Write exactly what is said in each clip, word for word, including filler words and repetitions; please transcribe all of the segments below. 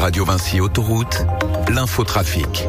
Radio Vinci Autoroute, l'infotrafic.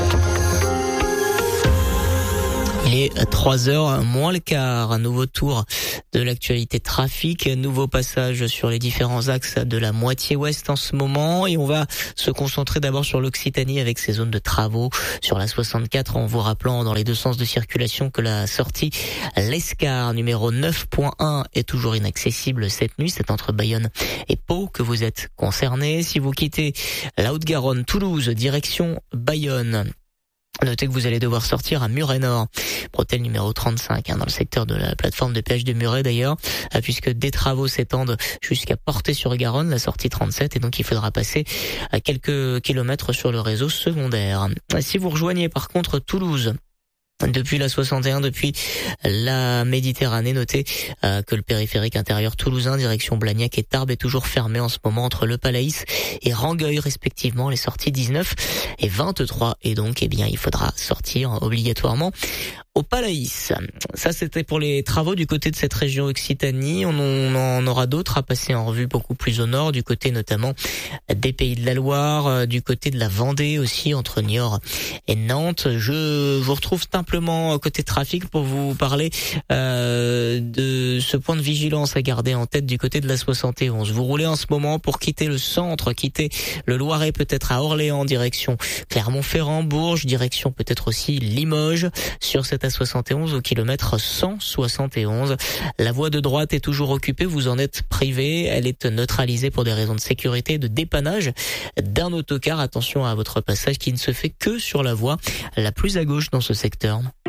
Il est trois heures moins le quart, un nouveau tour de l'actualité trafic, nouveau passage sur les différents axes de la moitié ouest en ce moment, et on va se concentrer d'abord sur l'Occitanie avec ses zones de travaux sur la soixante-quatre, en vous rappelant dans les deux sens de circulation que la sortie l'Escar numéro neuf point un est toujours inaccessible cette nuit. C'est entre Bayonne et Pau que vous êtes concernés. Si vous quittez la Haute-Garonne, Toulouse, direction Bayonne, notez que vous allez devoir sortir à Muret-Nord, bretelle numéro trente-cinq, hein, dans le secteur de la plateforme de péage de Muret d'ailleurs, puisque des travaux s'étendent jusqu'à Portée-sur-Garonne, la sortie trente-sept, et donc il faudra passer à quelques kilomètres sur le réseau secondaire. Si vous rejoignez par contre Toulouse, depuis la soixante et un, depuis la Méditerranée, notez euh, que le périphérique intérieur toulousain, direction Blagnac et Tarbes, est toujours fermé en ce moment entre Le Palaïs et Rangueil respectivement, les sorties dix-neuf et vingt-trois, et donc eh bien il faudra sortir obligatoirement au Palaïs. Ça, c'était pour les travaux du côté de cette région Occitanie. On en aura d'autres à passer en revue beaucoup plus au nord, du côté notamment des Pays de la Loire, du côté de la Vendée aussi, entre Niort et Nantes. Je vous retrouve simplement côté trafic pour vous parler euh, de ce point de vigilance à garder en tête du côté de la soixante et onze. Vous roulez en ce moment pour quitter le centre, quitter le Loiret, peut-être à Orléans, direction Clermont-Ferrand, Bourges, direction peut-être aussi Limoges, sur cette A soixante et onze au kilomètre cent soixante et onze. La voie de droite est toujours occupée, vous en êtes privé, elle est neutralisée pour des raisons de sécurité et de dépannage d'un autocar. Attention à votre passage qui ne se fait que sur la voie la plus à gauche dans ce secteur.